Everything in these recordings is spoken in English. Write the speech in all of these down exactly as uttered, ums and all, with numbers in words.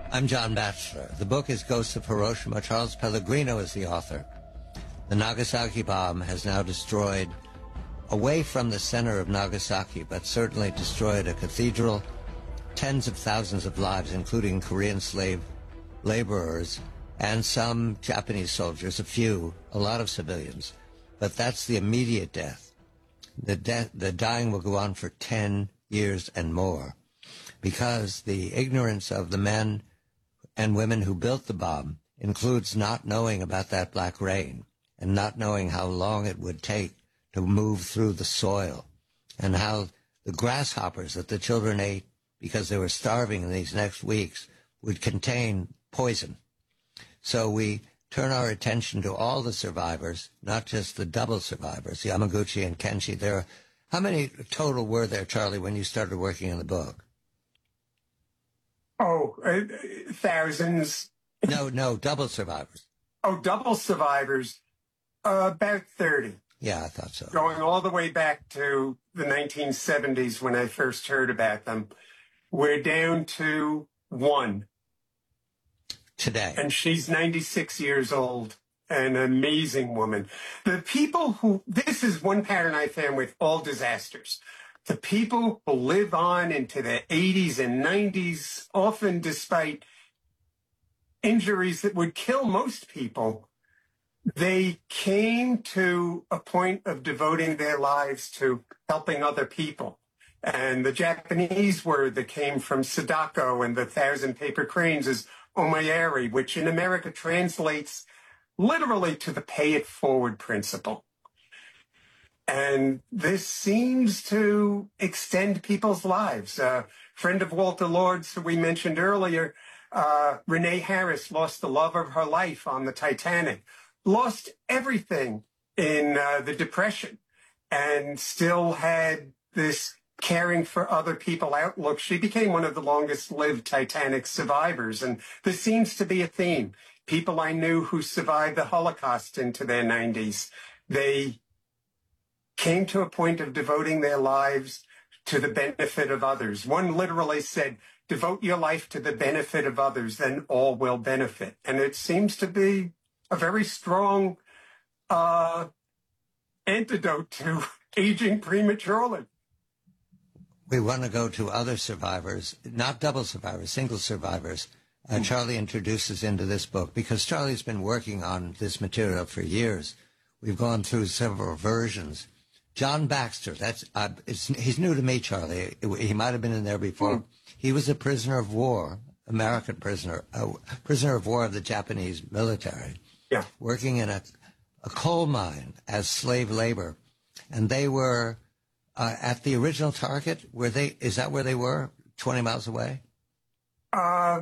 I'm John Batchelor. The book is Ghosts of Hiroshima. Charles Pellegrino is the author. The Nagasaki bomb has now destroyed, away from the center of Nagasaki, but certainly destroyed a cathedral, tens of thousands of lives, including Korean slave laborers, and some Japanese soldiers, a few, a lot of civilians. But that's the immediate death. The, de- the dying will go on for ten years and more, because the ignorance of the men and women who built the bomb includes not knowing about that black rain and not knowing how long it would take to move through the soil, and how the grasshoppers that the children ate because they were starving in these next weeks would contain poison. So we turn our attention to all the survivors, not just the double survivors, Yamaguchi and Kenshi. There are, how many total were there, Charlie, when you started working on the book? Oh, uh, thousands. No, no, double survivors. Oh, double survivors, uh, about thirty. Yeah, I thought so. Going all the way back to the nineteen seventies when I first heard about them. We're down to one. Today. And she's ninety-six years old, an amazing woman. The people who, this is one pattern I found with all disasters. The people who live on into the eighties and nineties, often despite injuries that would kill most people, they came to a point of devoting their lives to helping other people. And the Japanese word that came from Sadako and the Thousand Paper Cranes is omayari, which in America translates literally to the pay it forward principle. And this seems to extend people's lives. A uh, friend of Walter Lord's, who we mentioned earlier, uh, Renee Harris, lost the love of her life on the Titanic, lost everything in uh, the Depression, and still had this caring for other people outlook. She became one of the longest lived Titanic survivors. And this seems to be a theme. People I knew who survived the Holocaust into their nineties, they came to a point of devoting their lives to the benefit of others. One literally said, devote your life to the benefit of others, then all will benefit. And it seems to be a very strong uh, antidote to aging prematurely. We want to go to other survivors, not double survivors, single survivors. Uh, Charlie introduces into this book, because Charlie's been working on this material for years. We've gone through several versions. John Baxter, that's uh, it's, he's new to me, Charlie. He might have been in there before. Mm. He was a prisoner of war, American prisoner, a prisoner of war of the Japanese military, yeah, working in a, a coal mine as slave labor. And they were uh, at the original target. Were they? Is that where they were? twenty miles away? Uh,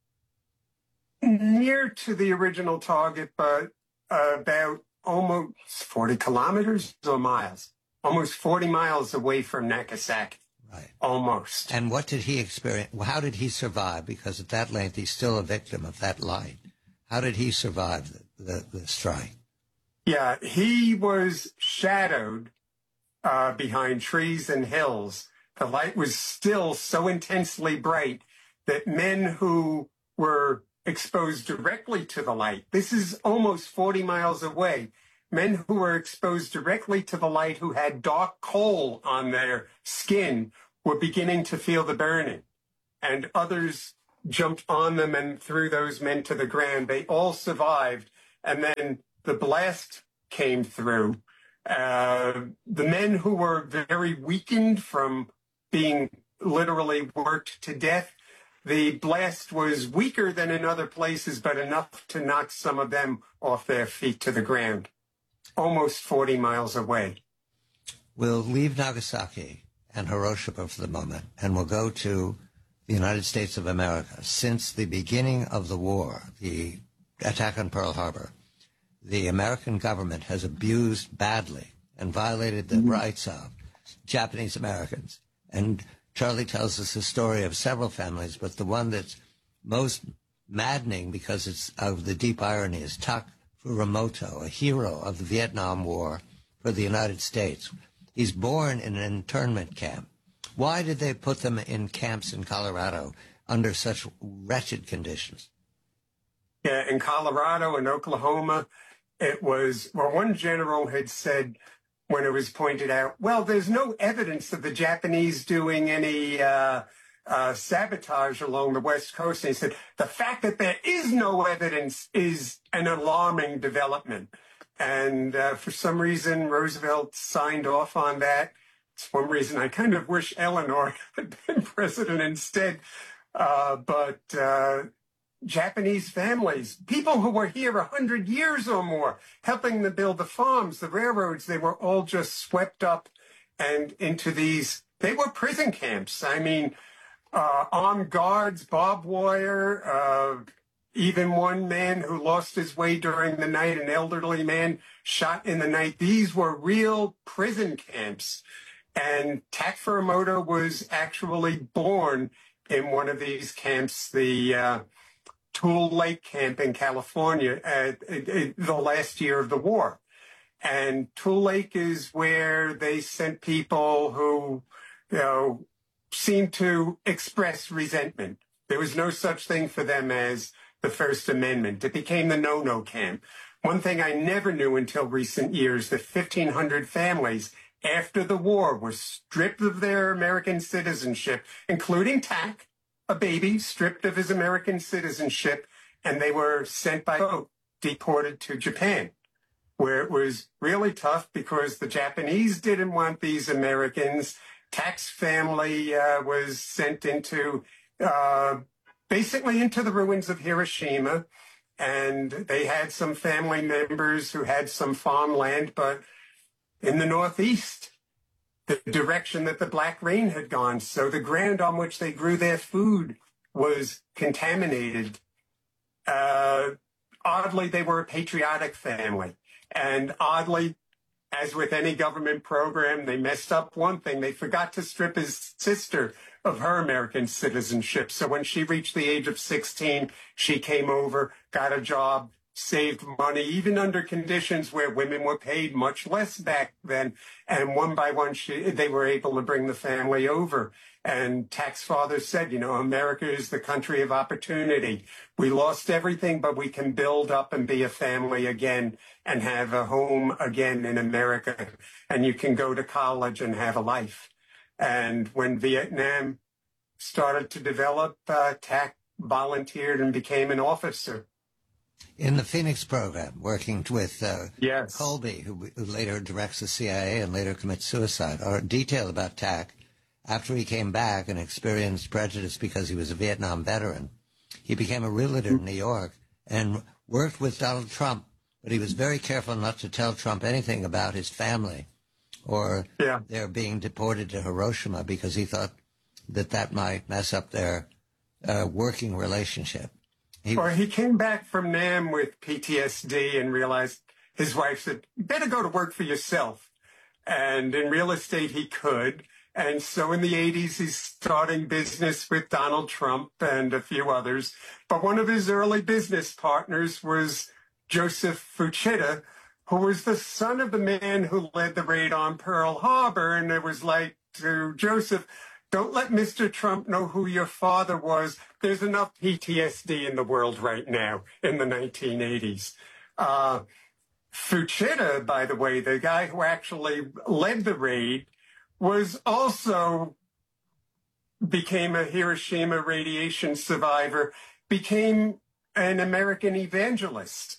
near to the original target, but uh, about almost forty kilometers or miles. Almost forty miles away from Nagasaki. Right. Almost. And what did he experience? How did he survive? Because at that length, he's still a victim of that light. How did he survive the, the, the strike? Yeah, he was shadowed uh, behind trees and hills. The light was still so intensely bright that men who were exposed directly to the light, this is almost forty miles away, men who were exposed directly to the light, who had dark coal on their skin, were beginning to feel the burning. And others jumped on them and threw those men to the ground. They all survived. And then the blast came through. Uh, the men who were very weakened from being literally worked to death, the blast was weaker than in other places, but enough to knock some of them off their feet to the ground. Almost forty miles away. We'll leave Nagasaki and Hiroshima for the moment, and we'll go to the United States of America. Since the beginning of the war, the attack on Pearl Harbor, the American government has abused badly and violated the mm-hmm. rights of Japanese Americans. And Charlie tells us the story of several families, but the one that's most maddening because it's of the deep irony is Tak Furumoto, a hero of the Vietnam War for the United States. He's born in an internment camp. Why did they put them in camps in Colorado? under such wretched conditions. Yeah, in Colorado and Oklahoma, it was, well, one general had said when it was pointed out, well, there's no evidence of the Japanese doing any uh, uh, sabotage along the West Coast. And he said, the fact that there is no evidence is an alarming development. And uh, for some reason, Roosevelt signed off on that. It's one reason I kind of wish Eleanor had been president instead. Uh, but uh, Japanese families, people who were here a hundred years or more, helping to build the farms, the railroads, they were all just swept up and into these, they were prison camps. I mean, uh, armed guards, barbed wire, uh, even one man who lost his way during the night, an elderly man shot in the night. These were real prison camps. And Tak Furumoto was actually born in one of these camps, the uh, Tule Lake camp in California, at, at, at the last year of the war. And Tule Lake is where they sent people who, you know, seemed to express resentment. There was no such thing for them as the First Amendment. It became the no-no camp. One thing I never knew until recent years, that fifteen hundred families after the war were stripped of their American citizenship, including Tak, a baby stripped of his American citizenship, and they were sent by boat, deported to Japan, where it was really tough because the Japanese didn't want these Americans. Tak's family uh, was sent into uh, basically into the ruins of Hiroshima, and they had some family members who had some farmland, but in the Northeast, the direction that the Black Rain had gone, so the ground on which they grew their food was contaminated. Uh, oddly, they were a patriotic family, and oddly, as with any government program, they messed up one thing. They forgot to strip his sister of her American citizenship. So when she reached the age of sixteen, she came over, got a job, saved money, even under conditions where women were paid much less back then. And one by one, she, they were able to bring the family over. And Tak's father said, you know, America is the country of opportunity. We lost everything, but we can build up and be a family again and have a home again in America. And you can go to college and have a life. And when Vietnam started to develop, uh, Tak volunteered and became an officer. In the Phoenix program, working with uh, yes. Colby, who, who later directs the C I A and later commits suicide, or detail about Tak. After he came back and experienced prejudice because he was a Vietnam veteran, he became a realtor in New York and worked with Donald Trump, but he was very careful not to tell Trump anything about his family or yeah. their being deported to Hiroshima because he thought that that might mess up their uh, working relationship. He, or he came back from Nam with P T S D and realized his wife said, you better go to work for yourself. And in real estate, he could. And so in the eighties, he's starting business with Donald Trump and a few others. But one of his early business partners was Joseph Fuchida, who was the son of the man who led the raid on Pearl Harbor. And it was like to Joseph, don't let Mister Trump know who your father was. There's enough P T S D in the world right now in the nineteen eighties. Uh, Fuchida, by the way, the guy who actually led the raid, was also became a Hiroshima radiation survivor, became an American evangelist,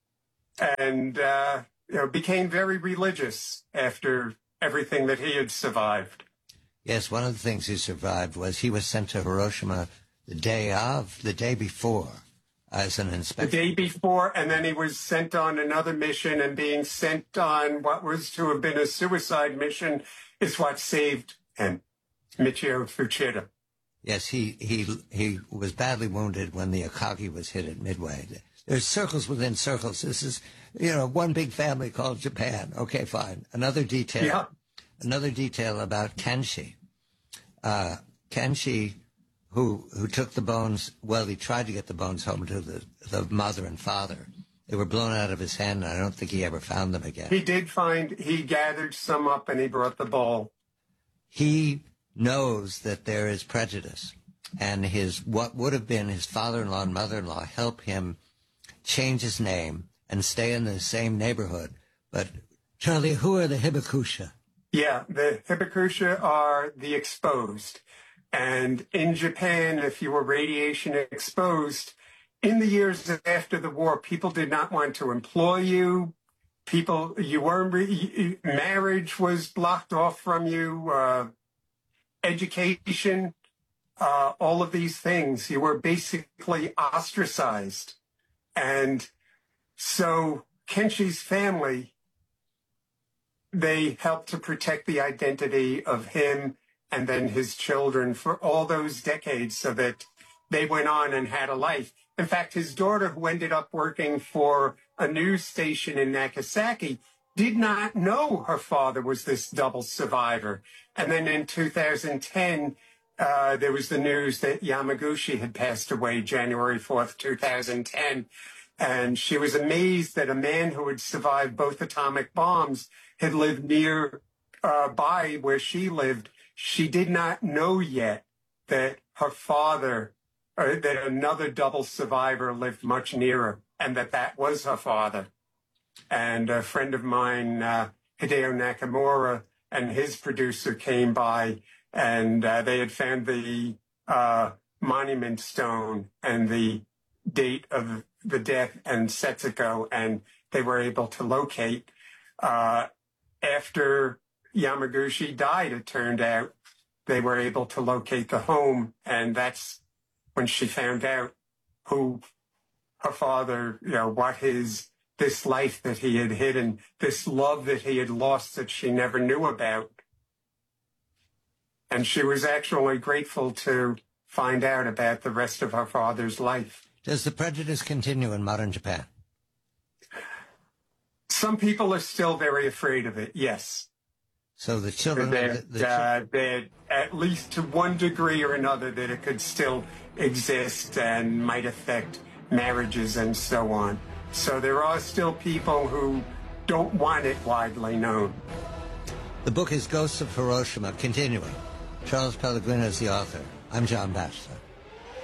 and uh, you know, became very religious after everything that he had survived. Yes, one of the things he survived was he was sent to Hiroshima the day of, the day before, as an inspector. The day before, and then he was sent on another mission, and being sent on what was to have been a suicide mission is what saved him, Michio Fuchida. Yes, he, he, he was badly wounded when the Akagi was hit at Midway. There's circles within circles. This is, you know, one big family called Japan. Okay, fine. Another detail. Yeah. Another detail about Kenshi. Uh, Kenshi, who who took the bones, well, he tried to get the bones home to the, the mother and father. They were blown out of his hand, and I don't think he ever found them again. He did find, he gathered some up, and he brought the ball. He knows that there is prejudice. and his what would have been his father-in-law and mother-in-law help him change his name and stay in the same neighborhood. But, Charlie, who are the Hibakusha? Yeah, the Hibakusha are the exposed. And in Japan, if you were radiation exposed, in the years after the war, people did not want to employ you. People, you weren't, re- marriage was blocked off from you, uh, education, uh, all of these things. You were basically ostracized. And so Kenshi's family, they helped to protect the identity of him and then his children for all those decades so that they went on and had a life. In fact, his daughter, who ended up working for a news station in Nagasaki, did not know her father was this double survivor. And then in two thousand ten, uh, there was the news that Yamaguchi had passed away January fourth, two thousand ten. And she was amazed that a man who had survived both atomic bombs had lived near uh, by where she lived. She did not know yet that her father, or that another double survivor lived much nearer, and that that was her father. And a friend of mine, uh, Hideo Nakamura, and his producer came by, and uh, they had found the uh, monument stone and the date of the death and Setsuko, and they were able to locate. Uh, after Yamaguchi died, it turned out, they were able to locate the home, and that's when she found out who her father, you know, what his, this life that he had hidden, this love that he had lost that she never knew about. And she was actually grateful to find out about the rest of her father's life. Does the prejudice continue in modern Japan? Some people are still very afraid of it, yes. So the children... That, the, the, uh, that at least to one degree or another that it could still exist and might affect marriages and so on. So there are still people who don't want it widely known. The book is Ghosts of Hiroshima, continuing. Charles Pellegrino is the author. I'm John Batchelor.